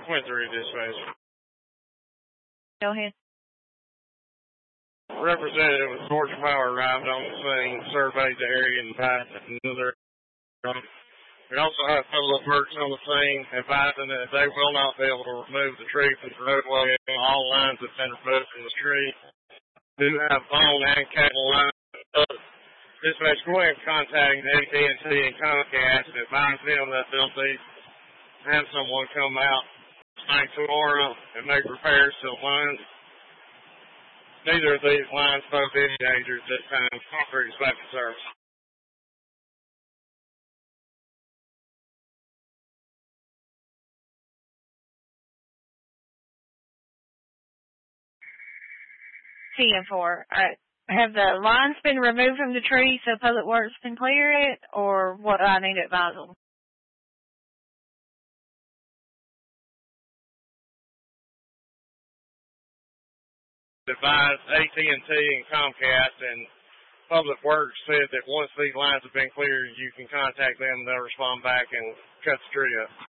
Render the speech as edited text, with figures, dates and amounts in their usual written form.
Quincy dispatch. Go ahead. Representative with Torch Power arrived on the scene, surveyed the area, and advised another. We also have Public Works on the scene, advising that they will not be able to remove the tree from the roadway. All lines have been removed from the street. We do have phone and cable lines. Dispatch, go ahead and contact AT&T and Comcast and advise them that they'll have someone come out tonight tomorrow and make repairs to the lines. Neither of these lines pose any danger at this time. Concrete is back in service. TN4. Have the lines been removed from the tree so Public Works can clear it, or what do I need to advise them? Advise AT&T and Comcast, and Public Works said that once these lines have been cleared, you can contact them and they'll respond back and cut the tree up.